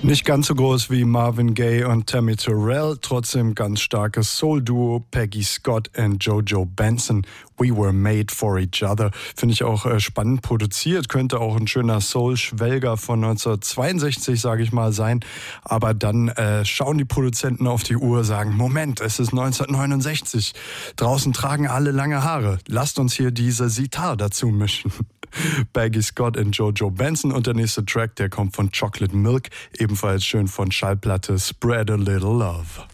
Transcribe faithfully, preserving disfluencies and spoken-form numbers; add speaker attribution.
Speaker 1: Nicht ganz so groß wie Marvin Gaye und Tammy Terrell, trotzdem ganz starkes Soul-Duo, Peggy Scott und Jojo Benson. We Were Made for Each Other. Finde ich auch äh, spannend produziert, könnte auch ein schöner Soul-Schwelger von neunzehnhundertzweiundsechzig, sage ich mal, sein. Aber dann äh, schauen die Produzenten auf die Uhr, sagen, Moment, es ist neunzehnhundertneunundsechzig. Draußen tragen alle lange Haare. Lasst uns hier diese Sitar dazu mischen. Peggy Scott und Jojo Benson und der nächste Track, der kommt von Chocolate Milk, ebenfalls schön von Schallplatte Spread a Little Love.